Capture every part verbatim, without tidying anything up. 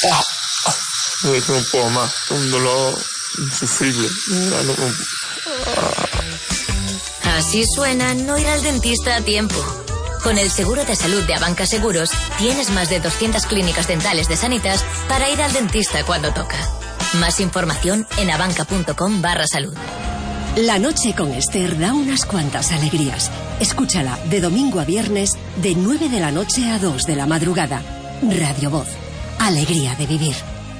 No puedo más, un dolor insufrible. Así suena no ir al dentista a tiempo. Con el seguro de salud de Abanca Seguros, tienes más de doscientas clínicas dentales de Sanitas para ir al dentista cuando toca. Más información en abanca.com barra salud. La noche con Esther da unas cuantas alegrías. Escúchala de domingo a viernes, de nueve de la noche a dos de la madrugada. Radio Voz. Alegría de vivir.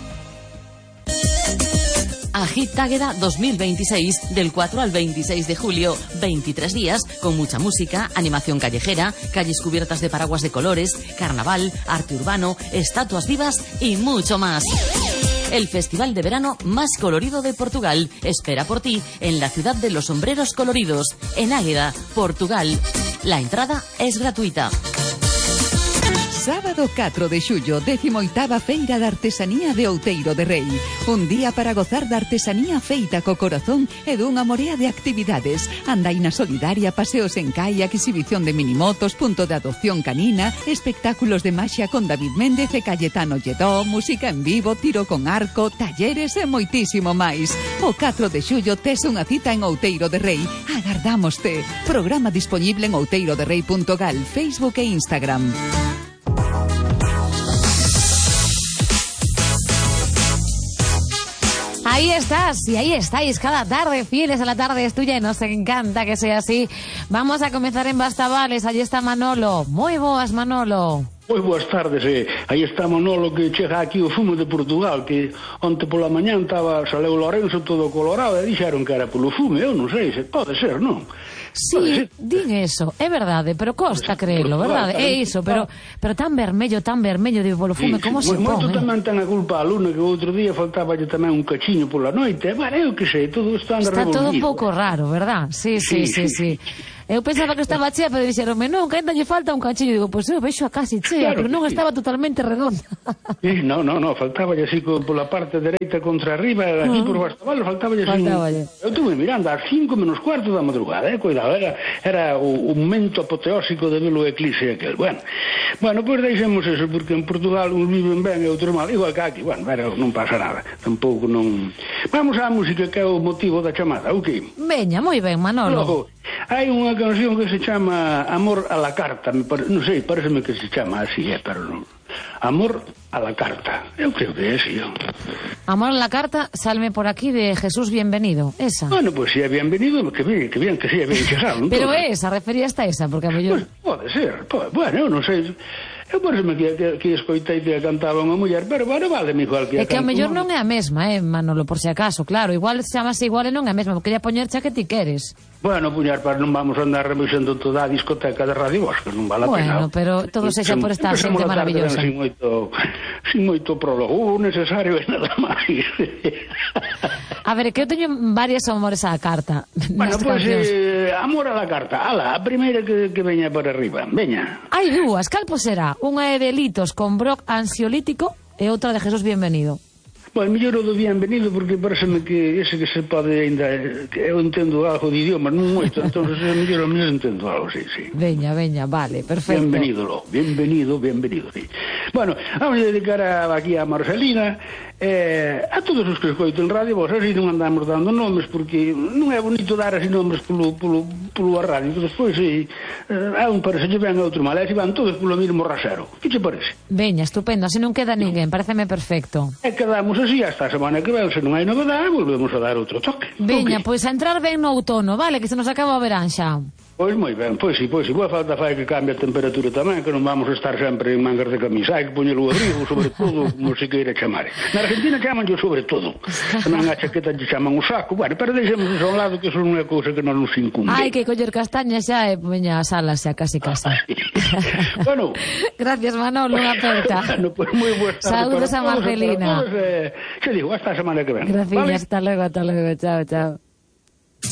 Agit Águeda dos mil veintiséis, del cuatro al veintiséis de julio, veintitrés días con mucha música, animación callejera, calles cubiertas de paraguas de colores, carnaval, arte urbano, estatuas vivas y mucho más. El festival de verano más colorido de Portugal espera por ti en la ciudad de los sombreros coloridos, en Águeda, Portugal. La entrada es gratuita. Sábado catro de xullo, décimo oitava Feira de Artesanía de Outeiro de Rei. Un día para gozar da artesanía feita co corazón e dunha morea de actividades. Andaina solidaria, paseos en kayak, exhibición de minimotos, punto de adopción canina, espectáculos de maxia con David Méndez e Cayetano Lledó, música en vivo, tiro con arco, talleres e moitísimo máis. O catro de xullo tes unha cita en Outeiro de Rei. Agardámoste. Programa disponible en outeiro de rei punto gal, Facebook e Instagram. Ahí estás, y ahí estáis cada tarde, fieles a la tarde es tuya y nos encanta que sea así. Vamos a comenzar en Bastavales, allí está Manolo. Moi boas, Manolo. Moi boas tardes, eh. Aí está Manolo que chega aquí o fumo de Portugal, que onte pola mañán estaba, saleu Lorenzo todo colorado e dixeron que era polo fume, eu non sei, se pode ser, non? Sí, din eso, é verdade, pero costa creelo, verdade, é iso, pero pero tan vermello, tan vermello de polo fume, como se pon, moito tamén ten a culpa a Luna, que o outro día faltaballe tamén un cachiño pola noite, e, bueno, eu que sei, todo isto anda revolvido. Está todo un pouco raro, verdad? Sí, sí, sí, sí. Eu pensaba que estaba chea, pero dixeronme, non, que ainda lle falta un cachiño. Digo, pois eu vexo a casi chea, claro, porque non sí. Estaba totalmente redonda. Sí, no, no, no, faltaballe así pola parte dereita contra arriba, aquí uh -huh. por Bastavales, faltaballe así. Faltaballe. Eu estuve mirando ás cinco menos cuarto da madrugada, eh, cuidado, era, era o, o momento apoteósico de ver o eclipse aquel. Bueno, bueno, pois deixemos eso, porque en Portugal uns viven ben e outros mal, igual que aquí, bueno, pero non pasa nada, tampouco non... Vamos á música, que é o motivo da chamada, ok? Veña, moi ben, Manolo. Logo, hai unha canción que se chama Amor a la Carta, me pare... non sei, pareceme que se chama así, eh, pero non. Amor a la Carta, eu creo que é así. Amor a la Carta, salme por aquí de Jesús Bienvenido, esa. Bueno, pues si é bienvenido, que bien, que bien, que si é ben chegado. Pero esa, refería hasta esa, porque a mellor... Pues, pode ser, pode, bueno, eu non sei... Eu pareceme que, que, que escoitei que cantaba unha muller, pero bueno, vale igual que a É que a mellor non é a mesma, eh, Manolo, por si acaso, claro, igual chamase igual e non é a mesma, porque quería poñercha que ti queres. Bueno, puñar, para non vamos a andar revisando toda a discoteca de Radio Voz, que non vale a pena. Bueno, pero todo sexa por esta xente maravillosa. Sin moito, sin moito prólogo, o necesario é nada máis. A ver, que eu teño varias amores á carta. Bueno, pois, pues, eh, amor a la carta. Ala, a primeira que, que veña por arriba. Veña. Hai dúas, cal será? Unha é de Litos con Broc ansiolítico e outra de Jesús Bienvenido. Bueno, mellor o do bienvenido, porque pareceme que ese que se pode ainda... Que eu entendo algo de idioma, non moito, entón, mellor o mellor entendo algo, sí, sí. Veña, veña, vale, perfecto. Bienvenido, lo, bienvenido, bienvenido, sí. Bueno, vamos a dedicar a, aquí a Marcelina, eh, a todos os que escoiten radio, vos así non andamos dando nomes, porque non é bonito dar así nomes polo, polo, polo a radio, que despois, sí, eh, a un parece que ven a outro mal, e se van todos polo mismo rasero. Que te parece? Veña, estupendo, así non queda ninguén, pareceme perfecto. E quedamos así hasta a semana que ven, se non hai novedade, volvemos a dar outro toque. Veña, okay. Pois a entrar ben no outono, vale, que se nos acaba o verán xa. Pois moi ben, pois si, pois si, boa falta fai que cambie a temperatura tamén, que non vamos a estar sempre en mangas de camisa, hai que poñer o abrigo, sobre todo, como se queira chamar. Na Argentina chaman yo sobre todo, tamén a chaqueta lle chaman o saco, bueno, pero deixemos eso a un lado, que eso non é cousa que non nos incumbe. Hai que coller castañas xa e poña as alas xa casi casi. Bueno. Gracias, Manolo, unha aperta. Bueno, pois moi boas tardes. Saúdos a Marcelina. Eh, que digo, hasta a semana que ven. Gracias, ¿vale? Hasta luego, hasta luego, chao, chao.